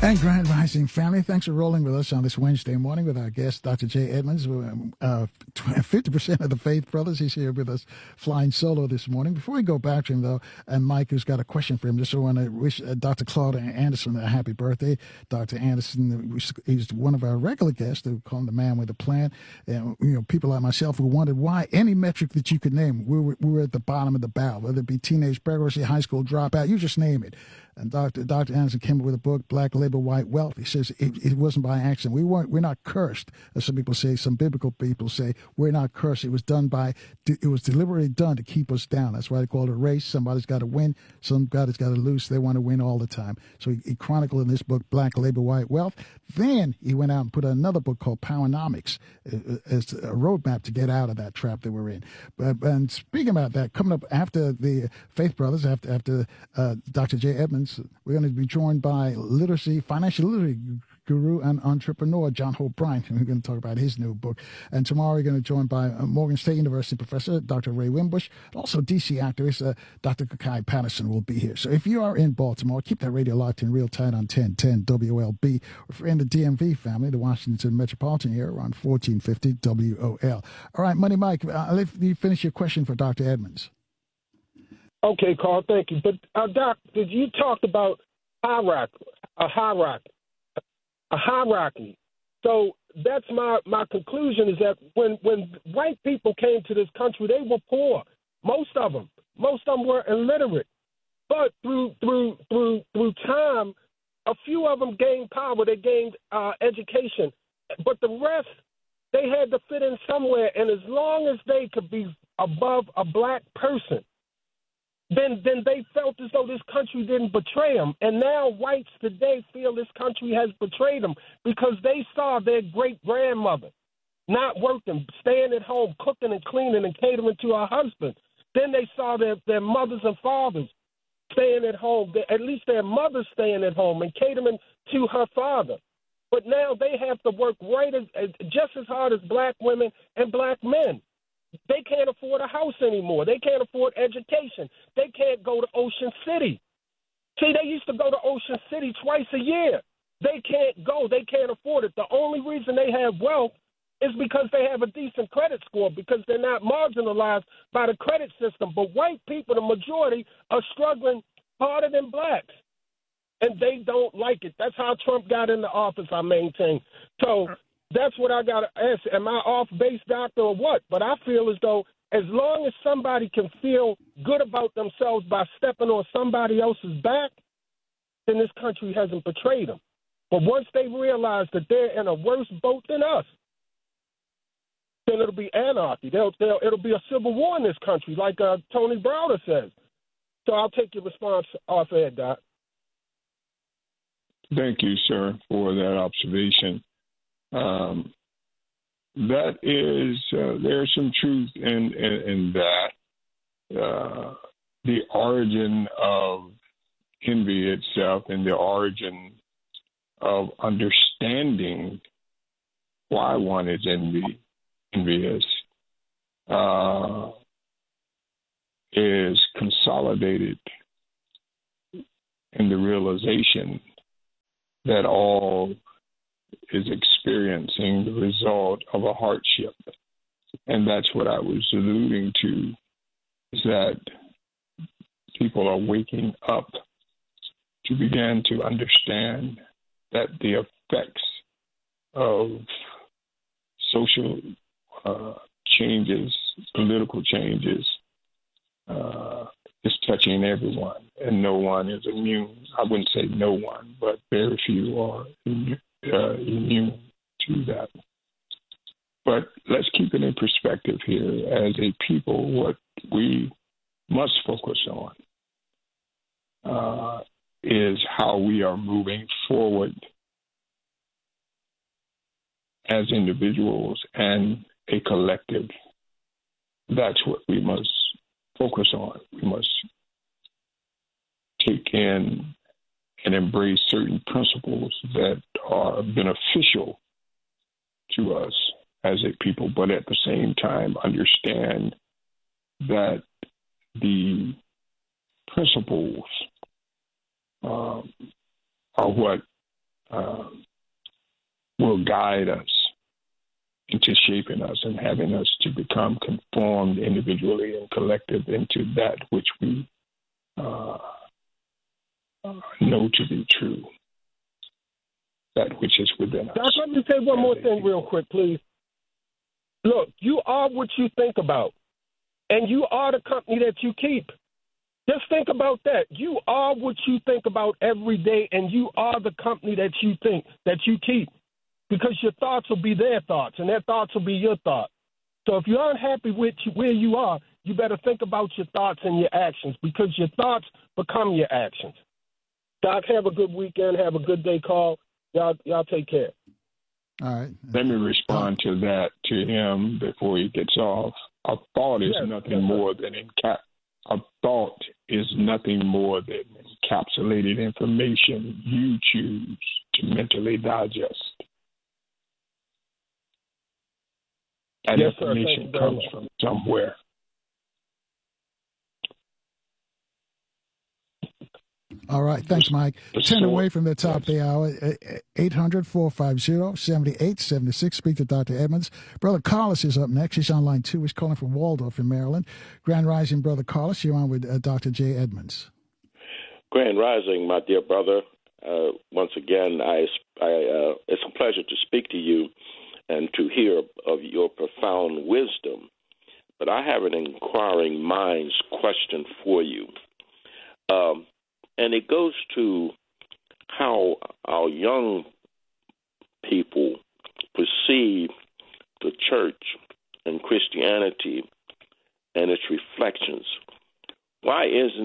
And Grand Rising family, thanks for rolling with us on this Wednesday morning with our guest, Dr. Jay Edmonds. 50% of the Faith Brothers, he's here with us flying solo this morning. Before we go back to him, though, and Mike, who's got a question for him, just want to wish Dr. Claude Anderson a happy birthday. Dr. Anderson, he's one of our regular guests. They call him the man with a plan. And, people like myself who wondered why any metric that you could name, we were at the bottom of the barrel, whether it be teenage pregnancy, high school dropout, you just name it. And Dr. Anderson came up with a book, Black Labor, White Wealth. He says it wasn't by accident. We're not cursed, as some people say. Some biblical people say we're not cursed. It was deliberately done to keep us down. That's why they call it a race. Somebody's got to win. Somebody's got to lose. They want to win all the time. So he chronicled in this book, Black Labor, White Wealth. Then he went out and put another book called Powernomics as a roadmap to get out of that trap that we're in. And speaking about that, coming up after the Faith Brothers, after Dr. Jay Edmonds, we're going to be joined by financial literacy guru and entrepreneur John Hope Bryant, and we're going to talk about his new book. And tomorrow we're going to be joined by Morgan State University professor Dr. Ray Wimbush, also DC activist Dr. Kakai Patterson will be here. So if you are in Baltimore, keep that radio locked in real tight on 1010 WLB. Or if you're in the DMV family, the Washington metropolitan area, on 1450 WOL. All right, Money Mike, I'll let you finish your question for Dr. Edmonds. Okay, Carl, thank you. But, Doc, did you talk about a hierarchy? So that's my conclusion is that when white people came to this country, they were poor. Most of them were illiterate. But through time, a few of them gained power. They gained education. But the rest, they had to fit in somewhere. And as long as they could be above a black person, then they felt as though this country didn't betray them. And now whites today feel this country has betrayed them because they saw their great-grandmother not working, staying at home, cooking and cleaning and catering to her husband. Then they saw their mothers and fathers staying at home, at least their mother staying at home and catering to her father. But now they have to work just as hard as black women and black men. They can't afford a house anymore. They can't afford education. They can't go to Ocean City. See, they used to go to Ocean City twice a year. They can't go. They can't afford it. The only reason they have wealth is because they have a decent credit score, because they're not marginalized by the credit system. But white people, the majority, are struggling harder than blacks, and they don't like it. That's how Trump got into office, I maintain. So that's what I got to ask. Am I off base, doctor, or what? But I feel as though as long as somebody can feel good about themselves by stepping on somebody else's back, then this country hasn't betrayed them. But once they realize that they're in a worse boat than us, then it'll be anarchy. It'll be a civil war in this country, like Tony Browder says. So I'll take your response off air, Doc. Thank you, sir, for that observation. That is, there's some truth in that. The origin of envy itself and the origin of understanding why one is envious is consolidated in the realization that all is experiencing the result of a hardship. And that's what I was alluding to, is that people are waking up to begin to understand that the effects of social changes, political changes, is touching everyone, and no one is immune. I wouldn't say no one, but very few are immune to that. But let's keep it in perspective here. As a people, what we must focus on is how we are moving forward as individuals and a collective. That's what we must focus on. We must take in and embrace certain principles that are beneficial to us as a people, but at the same time understand that the principles are what will guide us into shaping us and having us to become conformed individually and collective into that which we know to be true, that which is within us. Doc, let me say one more thing real quick, please. Look, you are what you think about, and you are the company that you keep. Just think about that. You are what you think about every day, and you are the company that you think, that you keep, because your thoughts will be their thoughts, and their thoughts will be your thoughts. So if you're unhappy with where you are, you better think about your thoughts and your actions, because your thoughts become your actions. Doc, have a good weekend. Have a good day, Carl. Y'all take care. All right. Let me respond to that to him before he gets off. A thought is nothing more than encapsulated information you choose to mentally digest. That information comes from somewhere. All right. Thanks, Mike. 10 away from the top of the hour. 800-450-7876. Speak to Dr. Edmonds. Brother Carlos is up next. He's on line 2. He's calling from Waldorf in Maryland. Grand Rising, Brother Carlos. You're on with Dr. J. Edmonds. Grand Rising, my dear brother. Once again, it's a pleasure to speak to you and to hear of your profound wisdom. But I have an inquiring mind's question for you. And it goes to how our young people perceive the church and Christianity and its reflections. Why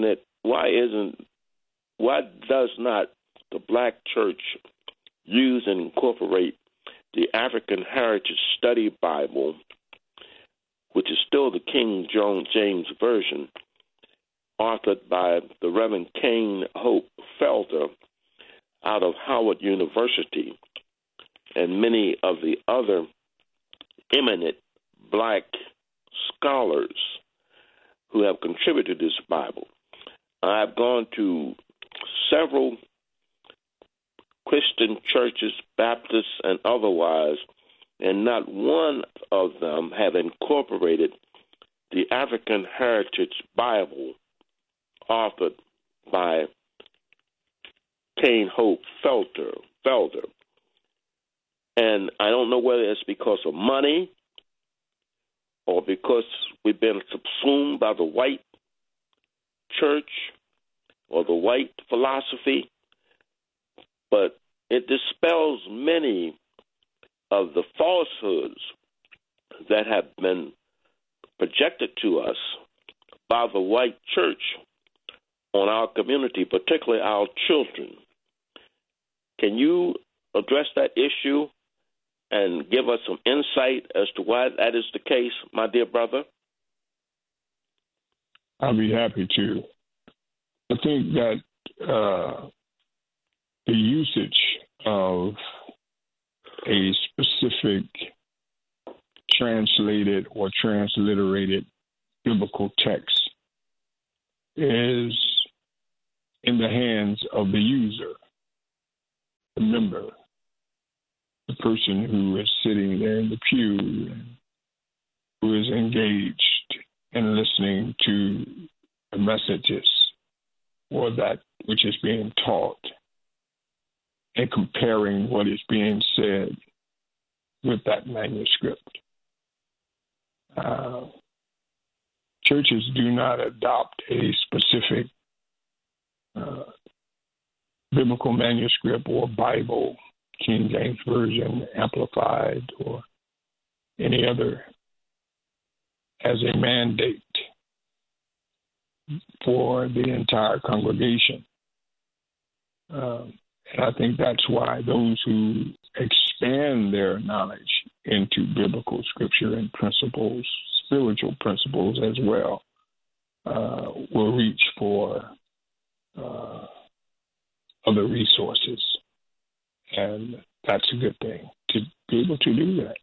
does not the black church use and incorporate the African Heritage Study Bible, which is still the King James Version, authored by the Reverend Kane Hope Felder out of Howard University, and many of the other eminent black scholars who have contributed to this Bible? I've gone to several Christian churches, Baptists and otherwise, and not one of them have incorporated the African Heritage Bible authored by Kane Hope Felder. And I don't know whether it's because of money or because we've been subsumed by the white church or the white philosophy, but it dispels many of the falsehoods that have been projected to us by the white church on our community, particularly our children. Can you address that issue and give us some insight as to why that is the case, my dear brother? I'll be happy to. I think that the usage of a specific translated or transliterated biblical text is in the hands of the user, the member, the person who is sitting there in the pew, who is engaged in listening to the messages or that which is being taught, and comparing what is being said with that manuscript. Churches do not adopt a specific biblical manuscript or Bible, King James Version, Amplified, or any other as a mandate for the entire congregation. And I think that's why those who expand their knowledge into biblical scripture and principles, spiritual principles as well, will reach for other resources. And that's a good thing, to be able to do that.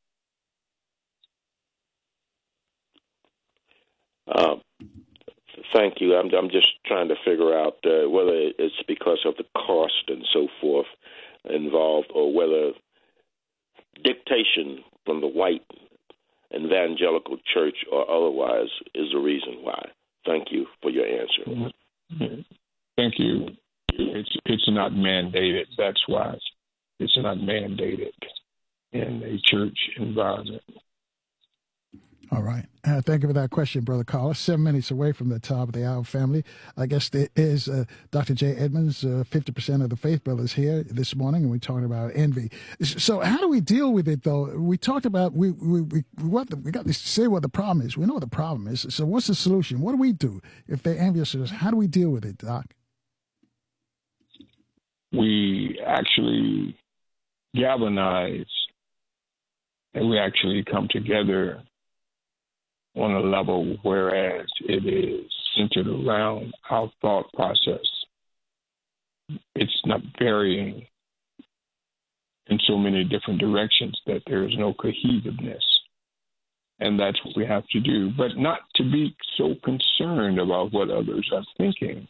Thank you. I'm just trying to figure out whether it's because of the cost and so forth. involved or whether dictation from the white evangelical church or otherwise is the reason why. Thank you for your answer. Thank you. It's not mandated. That's why it's not mandated in a church environment. All right. Thank you for that question, Brother Carlos. 7 minutes away from the top of the hour, family. I guess there is Dr. J. Edmonds, 50% of the Faith Brothers here this morning, and we're talking about envy. So how do we deal with it, though? We talked about, we got to say what the problem is. We know what the problem is. So what's the solution? What do we do if they're envious of us? How do we deal with it, Doc? We actually galvanize, and we actually come together on a level whereas it is centered around our thought process. It's not varying in so many different directions that there is no cohesiveness. And that's what we have to do. But not to be so concerned about what others are thinking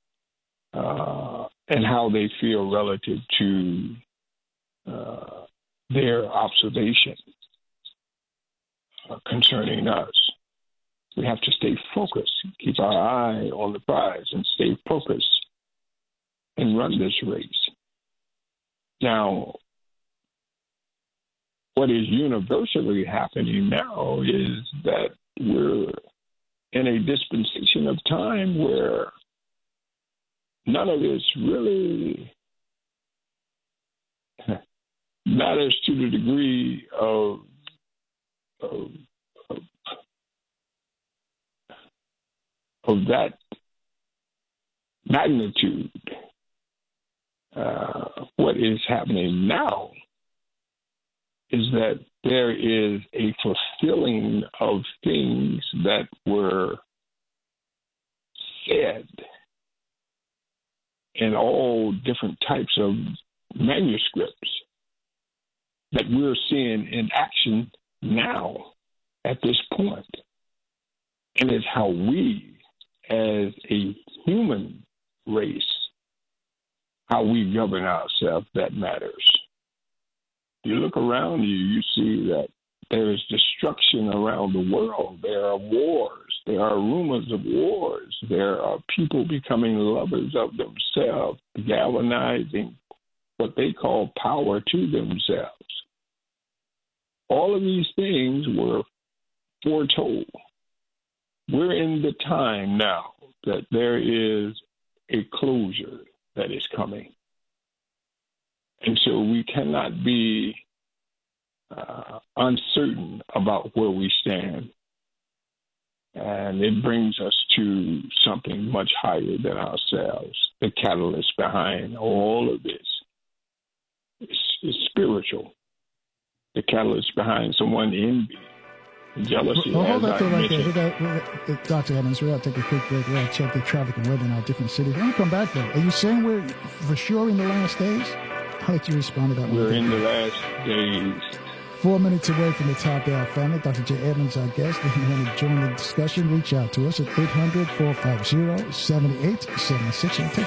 and how they feel relative to their observation concerning us. We have to stay focused, keep our eye on the prize, and stay focused and run this race. Now, what is universally happening now is that we're in a dispensation of time where none of this really matters to the degree of that magnitude. What is happening now is that there is a fulfilling of things that were said in all different types of manuscripts that we're seeing in action now at this point. And it's how we, as a human race, how we govern ourselves that matters. You look around you, you see that there is destruction around the world. There are wars. There are rumors of wars. There are people becoming lovers of themselves, galvanizing what they call power to themselves. All of these things were foretold. We're in the time now that there is a closure that is coming. And so we cannot be uncertain about where we stand. And it brings us to something much higher than ourselves. The catalyst behind all of this is spiritual. The catalyst behind someone envy, jealousy. Well, hold that thought right there. Dr. Edmonds, we got to take a quick break. We got to check the traffic and weather in our different cities. When we come back, though, are you saying we're for sure in the last days? How did you respond to that? We're in the last days. 4 minutes away from the top of our family. Dr. J. Edmonds, our guest. If you want to join the discussion, reach out to us at 800-450-7876.